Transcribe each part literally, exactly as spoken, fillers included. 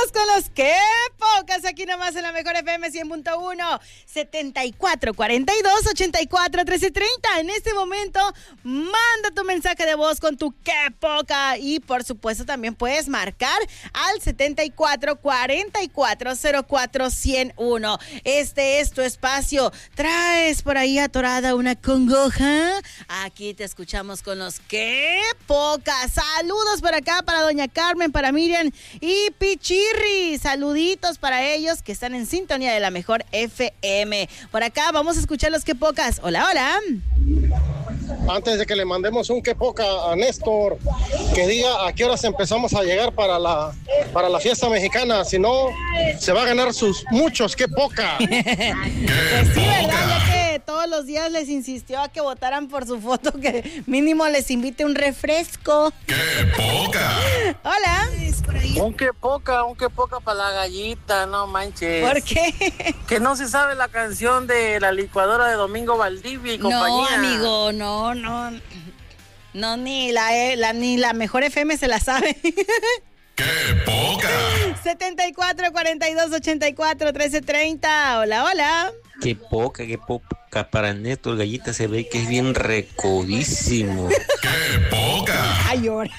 Vamos con los que pocas aquí nomás en la mejor F M cien punto uno, setenta y cuatro cuarenta y dos, ochenta y cuatro trece treinta. En este momento, manda tu mensaje de voz con tu que poca y por supuesto también puedes marcar al setenta y cuatro cuarenta y cuatro cero cuatro cien uno. Este es tu espacio. ¿Traes por ahí atorada una congoja? Aquí te escuchamos con los que pocas. Saludos por acá para doña Carmen, para Miriam y Pichirri. Saluditos para ellos que están en sintonía de la mejor F M. Por acá vamos a escuchar los que pocas. Hola, hola. Antes de que le mandemos un que poca a Néstor, que diga a qué horas empezamos a llegar para la, para la fiesta mexicana, si no, se va a ganar sus muchos que poca. Pues sí, ¿verdad? Ya que todos los días les insistió a que votaran por su foto, que mínimo les invite un refresco. ¡Qué poca! Hola. Un que poca, un que poca para la gallita, no manches. ¿Por qué? Que no se sabe la canción de la licuadora de Domingo Valdivia y compañía. No, amigo, no, no. No, ni la, la, ni la mejor F M se la sabe. ¡Qué poca! setenta y cuatro cuarenta y dos, ochenta y cuatro trece treinta. Hola, hola. Qué poca, qué poca para Néstor. Gallita se ve que es bien recodísimo. ¡Qué poca! Ay, ahora.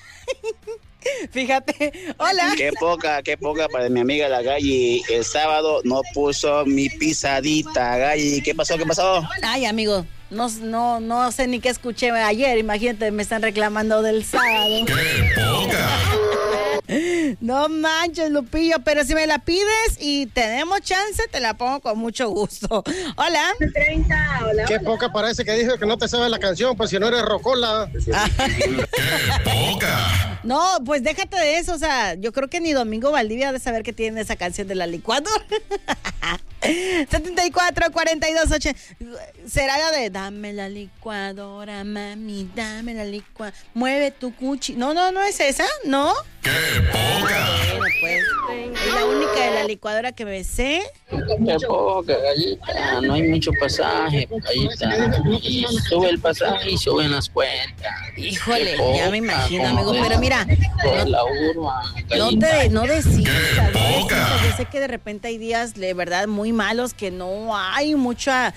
Fíjate, hola. Qué poca, qué poca para mi amiga la Galli. El sábado no puso mi pisadita, Galli. ¿Qué pasó? ¿Qué pasó? Ay, amigo, no, no, no sé ni qué escuché ayer. Imagínate, me están reclamando del sábado. ¡Qué poca! No manches, Lupillo, pero si me la pides y tenemos chance, te la pongo con mucho gusto. Hola. Qué poca parece que dijo que no te sabe la canción, pues si no eres rocola. ¡Qué poca! No, pues déjate de eso, o sea, yo creo que ni Domingo Valdivia ha de saber que tiene esa canción de la licuadora. setenta y cuatro cuarenta y dos, ochenta. Será la de dame la licuadora, mami, dame la licuadora, mueve tu cuchi. No, no, no es esa, ¿no? ¡Qué poca! Bueno, pues es la única de la licuadora que me sé. Qué poca, Gallita, no hay mucho pasaje, Gallita. Y sube el pasaje y suben las cuentas. Híjole, Qué ya me poca, imagino, como amigo, de- pero mira, de no, la urba, no Gallita. te, no desistas, no poca. desistas. Yo sé que de repente hay días de verdad muy malos, que no hay mucha,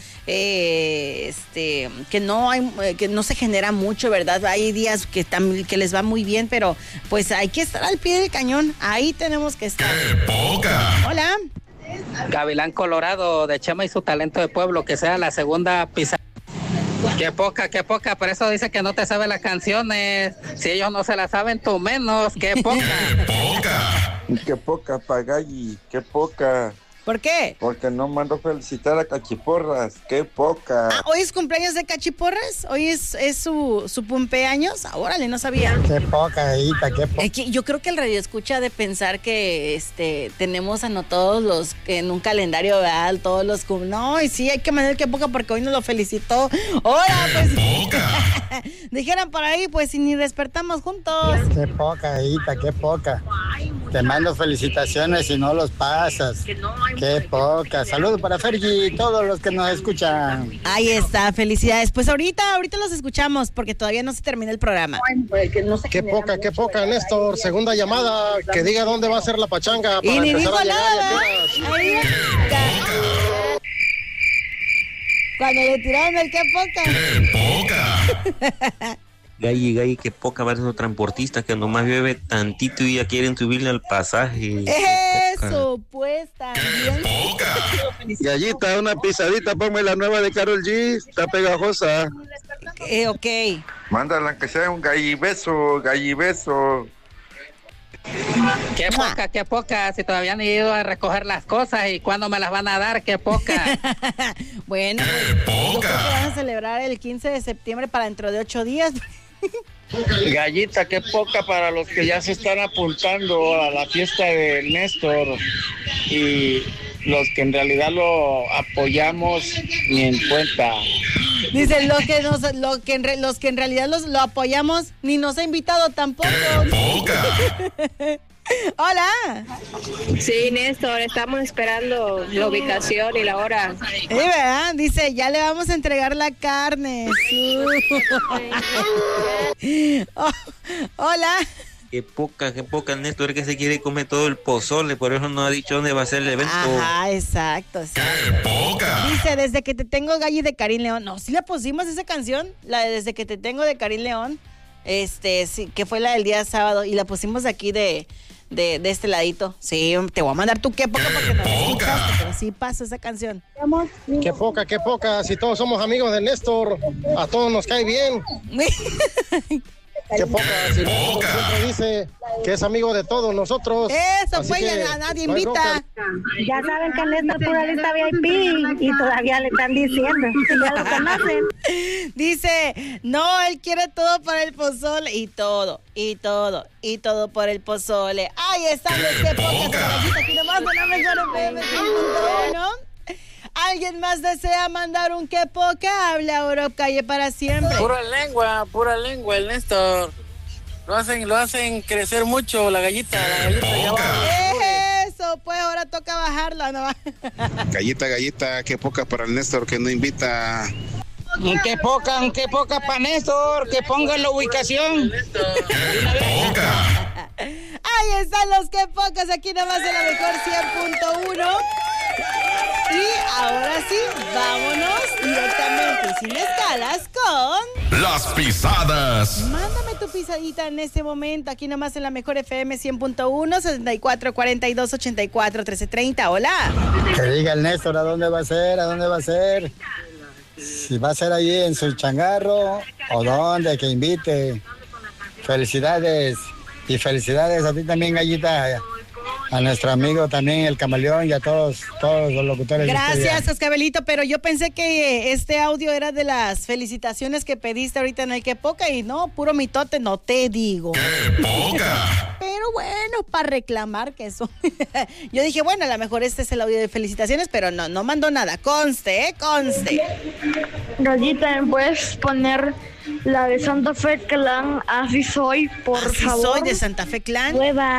eh, este, que no hay, eh, que no se genera mucho, ¿verdad? Hay días que, tam- que les va muy bien, pero pues hay que estar al pie del cañón, ahí tenemos que estar. ¡Qué poca! Hola. Gavilán Colorado de Chema y su talento de pueblo, que sea la segunda pisada. Qué poca, qué poca, por eso dice que no te sabe las canciones. Si ellos no se las saben, tú menos, qué poca. ¡Qué poca! Qué poca Pagalli, qué poca, ¿Por qué? porque no mandó felicitar a Cachiporras, qué poca. Ah, hoy es cumpleaños de Cachiporras, hoy es, es su, su cumpleaños. Órale, no sabía. Qué poca, Gallita, qué poca. Es que yo creo que el radio escucha de pensar que este tenemos anotados los en un calendario, ¿verdad? Todos los cum- no, y sí hay que mandar qué poca porque hoy nos lo felicitó. Hola, pues poca! dijeran por ahí, pues si ni despertamos juntos. Qué poca, Gallita, qué poca. Te mando felicitaciones y no los pasas. Qué poca. Saludos para Fergie y todos los que nos escuchan. Ahí está, felicidades. Pues ahorita, ahorita los escuchamos porque todavía no se termina el programa. Qué poca, qué poca, Néstor. Segunda llamada, que diga dónde va a ser la pachanga para Y ni empezar dijo a llegar y a nada. qué horas. Ahí está. Cuando le tiraron el qué poca. ¡Qué poca! Galli, Galli, qué poca para esos transportistas que nomás llueve tantito y ya quieren subirle al pasaje. Qué poca. Eso, pues también. ¡Poca! Gallita, una pisadita, ponme la nueva de Karol G, está pegajosa. Eh, ok. Mándala que sea un gallibeso, gallibeso. Qué poca, qué poca, si todavía han ido a recoger las cosas y cuándo me las van a dar, qué poca. Bueno, ¡Qué pues, yo creo que poca! van a celebrar el quince de septiembre para dentro de ocho días. Gallita, qué poca para los que ya se están apuntando a la fiesta de Néstor y los que en realidad lo apoyamos ni en cuenta. Dice, lo que nos, lo que en re- los que en realidad los, lo apoyamos, ni nos ha invitado tampoco. ¡Qué poca! Hola. Sí, Néstor, estamos esperando la ubicación y la hora. Sí, ¿verdad? Dice, ya le vamos a entregar la carne. Sí. Oh, hola. Qué poca, qué poca, Néstor, que se quiere comer todo el pozole, por eso no ha dicho dónde va a ser el evento. Ajá, exacto, exacto. ¡Qué poca! Dice, desde que te tengo, Galli, de Karim León. No, sí la pusimos esa canción, la de Desde que te tengo de Karim León, este, sí, que fue la del día sábado, y la pusimos aquí de, de, de este ladito. Sí, te voy a mandar tu qué poca porque no la escuchaste, pero sí pasó esa canción. Qué poca, qué poca. Si todos somos amigos de Néstor, a todos nos cae bien. Qué poca. Si Néstor siempre dice que es amigo de todos nosotros. Eso, pues, a nadie no hay invita. Ya saben que Néstor pura lista V I P y todavía le están diciendo. Ya lo conocen. Dice, no, él quiere todo para el pozole. Y todo, y todo, y todo por el pozole. Ahí están los que pocas. Aquí nomás de la mejor F M cien punto uno. ¿Alguien más desea mandar un que poca? Habla Oro Calle para siempre. Pura lengua, pura lengua, el Néstor. Lo hacen, lo hacen crecer mucho la gallita, la gallita ya va. Eso, pues ahora toca bajarla, ¿no? Gallita, gallita, qué poca para el Néstor que no invita. Qué poca, qué poca para Néstor, que ponga la ubicación. Poca. Ahí están los que pocas, aquí nomás en la mejor cien punto uno. Y ahora sí, vámonos directamente sin escalas con... Las pisadas. Mándame tu pisadita en este momento, aquí nomás en la mejor F M cien punto uno, setenta y cuatro cuarenta y dos ochenta y cuatro trece treinta. Hola. Que diga el Néstor a dónde va a ser, a dónde va a ser. Si va a ser allí en su changarro o dónde, que invite. Felicidades. Y felicidades a ti también, Gallita. A nuestro amigo también, el Camaleón, y a todos, todos los locutores. Gracias, Cascabelito, pero yo pensé que este audio era de las felicitaciones que pediste ahorita en el que poca, y no, puro mitote, no te digo. ¡Qué poca! Pero bueno, para reclamar que eso. Yo dije, bueno, a lo mejor este es el audio de felicitaciones, pero no, no mandó nada. Conste, ¿eh? Conste. Gallita, ¿me puedes poner la de Santa Fe Clan? Así soy, por Así favor. soy de Santa Fe Clan.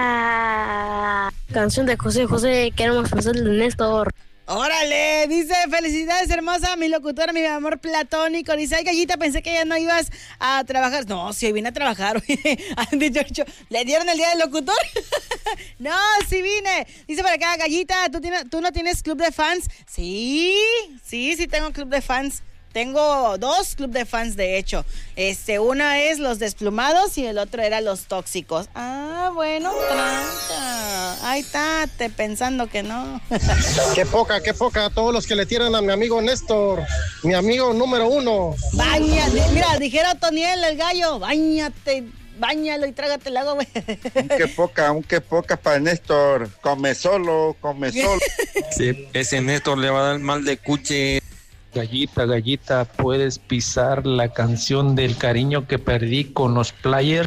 Nueva canción de José José, queremos pasarle de Néstor. Órale, dice, felicidades hermosa, mi locutora, mi amor platónico. Dice, ay, Gallita, pensé que ya no ibas a trabajar. No, sí, hoy vine a trabajar. Han dicho, ¿le dieron el día del locutor? No, sí vine. Dice por acá, Gallita, ¿tú, tienes, ¿tú no tienes club de fans? Sí, sí, sí tengo club de fans. Tengo dos club de fans, de hecho. Este, una es los desplumados y el otro era los tóxicos. Ah, bueno, tranca. Ahí está, te pensando que no. Qué poca, qué poca. Todos los que le tiran a mi amigo Néstor, mi amigo número uno. Báñate, mira, dijera Toniel el gallo, báñate. Báñalo y trágate el agua, güey. Un que poca, un que poca para Néstor. Come solo, come solo. Sí, ese Néstor le va a dar mal de cuche. Gallita, Gallita, ¿puedes pisar la canción del cariño que perdí con los players?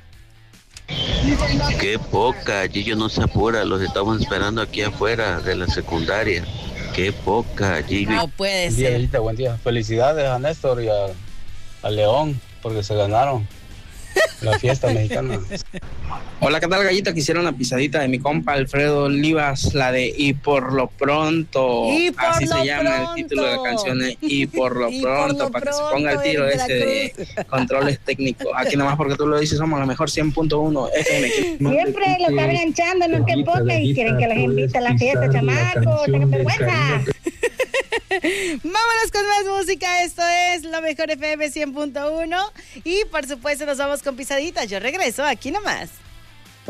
Qué poca, Gillo no se apura, los estamos esperando aquí afuera de la secundaria. Qué poca, Gillo. No puede Buen día, ser. Gallita, buen día. Felicidades a Néstor y a, a León porque se ganaron la fiesta mexicana. Hola, ¿qué tal, Gallita? Quisiera una pisadita de mi compa Alfredo Olivas, la de Y por lo pronto. Y por Así lo se llama pronto. el título de la canción, ¿eh? Y por lo Y por pronto, lo para que se pronto, ponga el tiro en ese de Veracruz. controles técnicos. Aquí nomás porque tú lo dices, somos la mejor cien punto uno F M. Siempre lo están enganchando, no que poca, y quieren que les invite a la fiesta, chamacos. Tengan vergüenza. Vámonos con más música. Esto es la mejor F M cien punto uno. Y por supuesto, nos vamos con pisaditas. Yo regreso aquí nomás.